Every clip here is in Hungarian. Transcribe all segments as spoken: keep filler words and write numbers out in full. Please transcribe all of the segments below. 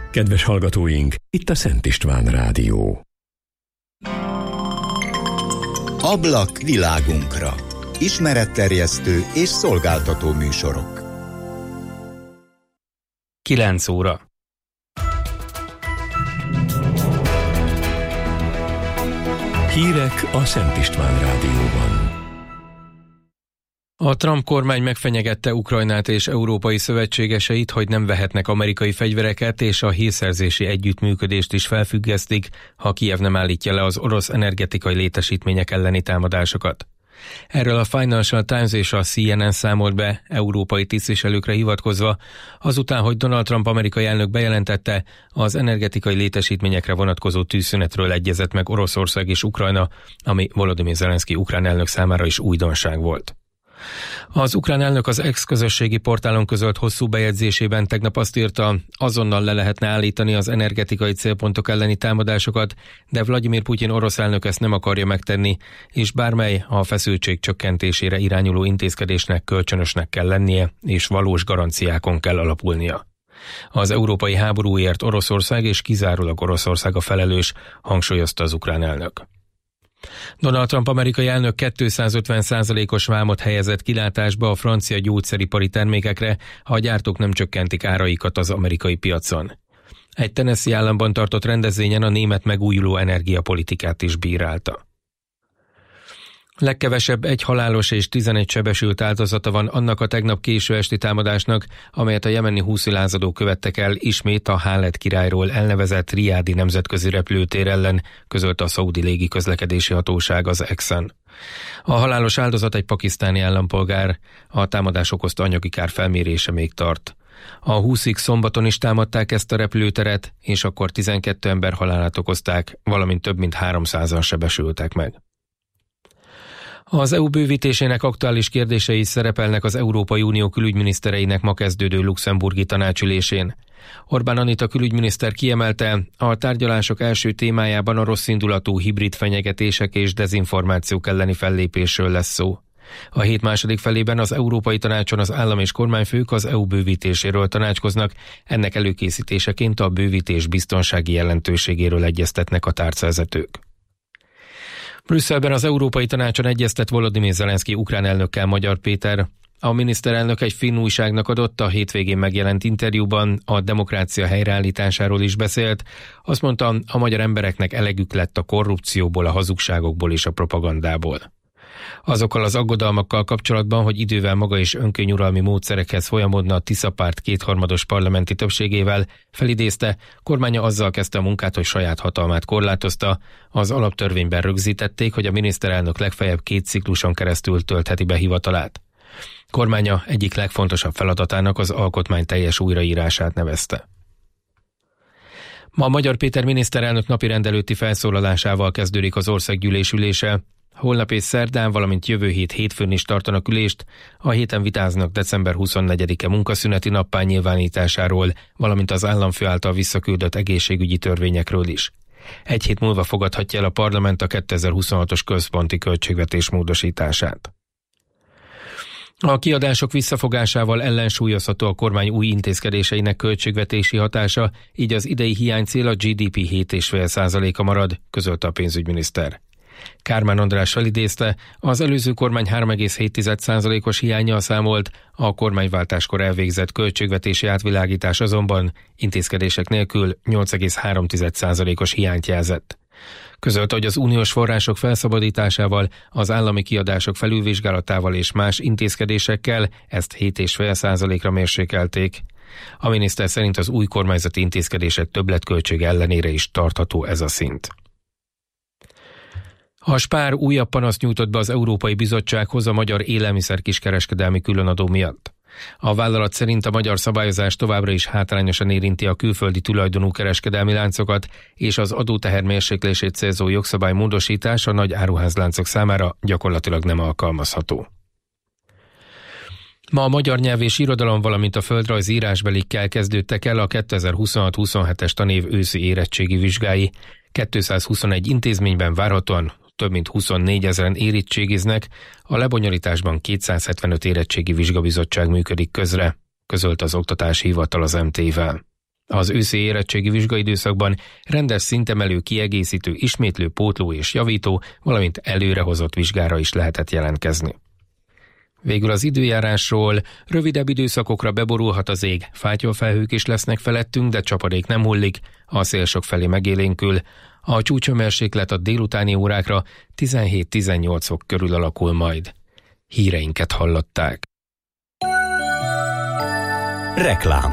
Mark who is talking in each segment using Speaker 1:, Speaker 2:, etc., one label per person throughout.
Speaker 1: Kedves hallgatóink, itt a Szent István Rádió.
Speaker 2: Ablak világunkra. Ismeretterjesztő és szolgáltató műsorok.
Speaker 3: kilenc óra.
Speaker 1: Hírek a Szent István Rádióban.
Speaker 3: A Trump kormány megfenyegette Ukrajnát és európai szövetségeseit, hogy nem vehetnek amerikai fegyvereket, és a hírszerzési együttműködést is felfüggesztik, ha Kijev nem állítja le az orosz energetikai létesítmények elleni támadásokat. Erről a Financial Times és a C N N számolt be európai tisztviselőkre hivatkozva, azután, hogy Donald Trump amerikai elnök bejelentette, az energetikai létesítményekre vonatkozó tűzszünetről egyezett meg Oroszország és Ukrajna, ami Volodymyr Zelenszky ukrán elnök számára is újdonság volt. Az ukrán elnök az X közösségi portálon közölt hosszú bejegyzésében tegnap azt írta, azonnal le lehetne állítani az energetikai célpontok elleni támadásokat, de Vladimir Putyin orosz elnök ezt nem akarja megtenni, és bármely a feszültség csökkentésére irányuló intézkedésnek kölcsönösnek kell lennie, és valós garanciákon kell alapulnia. Az európai háborúért Oroszország és kizárólag Oroszország a felelős, hangsúlyozta az ukrán elnök. Donald Trump amerikai elnök kétszázötven százalékos vámot helyezett kilátásba a francia gyógyszeripari termékekre, ha a gyártók nem csökkentik áraikat az amerikai piacon. Egy Tennessee államban tartott rendezvényen a német megújuló energiapolitikát is bírálta. Legkevesebb egy halálos és tizenegy sebesült áldozata van annak a tegnap késő esti támadásnak, amelyet a jemeni húszi lázadók követtek el ismét a Khaled királyról elnevezett Riádi nemzetközi repülőtér ellen, közölte a szaudi légiközlekedési hatóság az X-en. A halálos áldozat egy pakisztáni állampolgár, a támadás okozta anyagi kár felmérése még tart. A húszik szombaton is támadták ezt a repülőteret, és akkor tizenkét ember halálát okozták, valamint több mint háromszázan sebesültek meg. Az é u bővítésének aktuális kérdései szerepelnek az Európai Unió külügyminisztereinek ma kezdődő luxemburgi tanácsülésén. Orbán Anita külügyminiszter kiemelte, a tárgyalások első témájában a rosszindulatú hibrid fenyegetések és dezinformációk elleni fellépésről lesz szó. A hét második felében az Európai Tanácson az állam és kormányfők az é u bővítéséről tanácskoznak, ennek előkészítéseként a bővítés biztonsági jelentőségéről egyeztetnek a tárcavezetők. Brüsszelben az Európai Tanácson egyeztet Volodymyr Zelenszky ukrán elnökkel Magyar Péter. A miniszterelnök egy finn újságnak adott a hétvégén megjelent interjúban, a demokrácia helyreállításáról is beszélt. Azt mondta, a magyar embereknek elegük lett a korrupcióból, a hazugságokból és a propagandából. Azokkal az aggodalmakkal kapcsolatban, hogy idővel maga és önkényuralmi módszerekhez folyamodna a Tisza párt kétharmados parlamenti többségével, felidézte, kormánya azzal kezdte a munkát, hogy saját hatalmát korlátozta. Az alaptörvényben rögzítették, hogy a miniszterelnök legfeljebb két cikluson keresztül töltheti be hivatalát. Kormánya egyik legfontosabb feladatának az alkotmány teljes újraírását nevezte. Ma Magyar Péter miniszterelnök napirend előtti felszólalásával kezdődik az országgyűlés ülése. Holnap és szerdán, valamint jövő hét hétfőn is tartanak ülést, a héten vitáznak december huszonnegyedike munkaszüneti nappá nyilvánításáról, valamint az államfő által visszaküldött egészségügyi törvényekről is. Egy hét múlva fogadhatja el a parlament a kétezer-huszonhatos központi költségvetés módosítását. A kiadások visszafogásával ellensúlyozható a kormány új intézkedéseinek költségvetési hatása, így az idei hiánycél a G D P hét egész öt százaléka marad, közölte a pénzügyminiszter. Kármán András felidézte, az előző kormány három egész hét százalékos hiánnyal számolt, a kormányváltáskor elvégzett költségvetési átvilágítás azonban intézkedések nélkül nyolc egész három százalékos hiányt jelzett. Közölte, hogy az uniós források felszabadításával, az állami kiadások felülvizsgálatával és más intézkedésekkel ezt hét egész öt százalékra mérsékelték. A miniszter szerint az új kormányzati intézkedések többletköltség ellenére is tartható ez a szint. A Spár újabb panaszt nyújtott be az Európai Bizottsághoz a magyar élelmiszer kiskereskedelmi különadó miatt. A vállalat szerint a magyar szabályozás továbbra is hátrányosan érinti a külföldi tulajdonú kereskedelmi láncokat, és az adóteher mérséklését célzó jogszabály módosítás a nagy áruházláncok számára gyakorlatilag nem alkalmazható. Ma a magyar nyelv és irodalom, valamint a földrajz írásbelikkel kezdődtek el a kétezer-huszonhat-huszonhetes tanév őszi érettségi vizsgái. kétszázhuszonegy intézményben várhatóan több mint huszonnégyezer érettségiznek, a lebonyolításban kétszázhetvenöt érettségi vizsgabizottság működik közre, közölt az Oktatási Hivatal az em té-vel. Az őszi érettségi vizsgaidőszakban rendes szintemelő, kiegészítő, ismétlő, pótló és javító, valamint előrehozott vizsgára is lehetett jelentkezni. Végül az időjárásról: rövidebb időszakokra beborulhat az ég, fátyolfelhők is lesznek felettünk, de csapadék nem hullik, a szél sokfelé megélénkül. A csúcshőmérséklet a délutáni órákra tizenhét-tizennyolc fok körül alakul majd. Híreinket hallották.
Speaker 1: Reklám.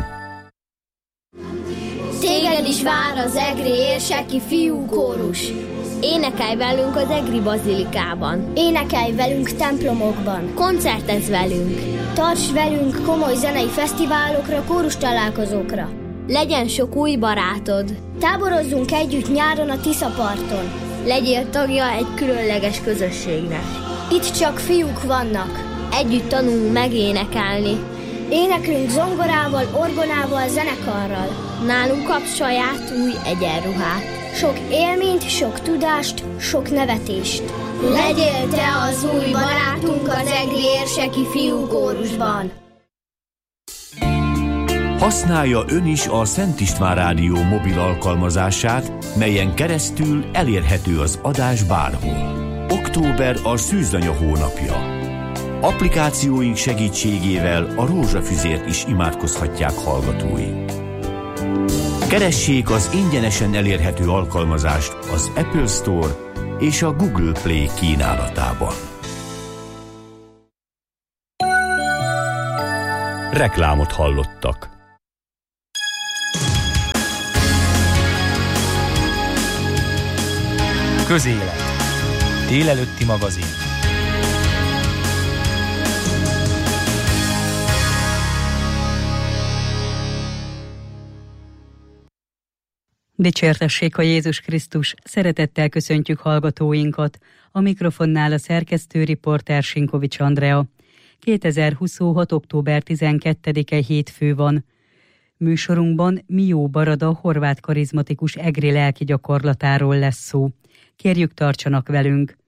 Speaker 4: Téged is vár az egri érseki fiúkórus. Énekelj velünk az egri bazilikában.
Speaker 5: Énekelj velünk templomokban.
Speaker 4: Koncertezz velünk.
Speaker 5: Tarts velünk komoly zenei fesztiválokra, kórus találkozókra.
Speaker 4: Legyen sok új barátod.
Speaker 5: Táborozzunk együtt nyáron a Tiszaparton.
Speaker 4: Legyél tagja egy különleges közösségnek.
Speaker 5: Itt csak fiúk vannak.
Speaker 4: Együtt tanulunk megénekelni.
Speaker 5: Éneklünk zongorával, orgonával, zenekarral.
Speaker 4: Nálunk kapsz saját új egyenruhát.
Speaker 5: Sok élményt, sok tudást, sok nevetést.
Speaker 4: Legyél te az új barátunk az egri érseki fiúkórusban.
Speaker 1: Használja ön is a Szent István Rádió mobil alkalmazását, melyen keresztül elérhető az adás bárhol. Október a szűzanya hónapja. Applikációink segítségével a rózsafüzért is imádkozhatják hallgatói. Keressék az ingyenesen elérhető alkalmazást az Apple Store és a Google Play kínálatában. Reklámot hallottak.
Speaker 6: Közélet. Délelőtti magazin.
Speaker 7: Dicsértessék a Jézus Krisztus, szeretettel köszöntjük hallgatóinkat. A mikrofonnál a szerkesztő riporter Sinkovics Andrea. kétezer-huszonhat. október tizenkettedike hétfő van. Műsorunkban Mió Barada horvát karizmatikus egri lelki gyakorlatáról lesz szó. Kérjük, tartsanak velünk!